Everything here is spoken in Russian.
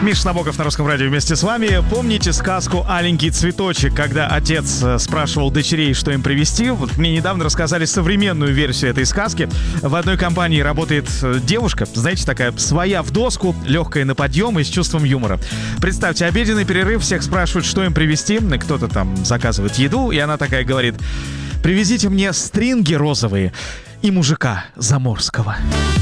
Миша Набоков на Русском радио вместе с вами. Помните сказку «Аленький цветочек», когда отец спрашивал дочерей, что им привезти? Вот мне недавно рассказали современную версию этой сказки. В одной компании работает девушка, знаете, такая своя в доску, легкая на подъем и с чувством юмора. Представьте, обеденный перерыв, всех спрашивают, что им привезти. Кто-то там заказывает еду, и она такая говорит: «Привезите мне стринги розовые и мужика заморского».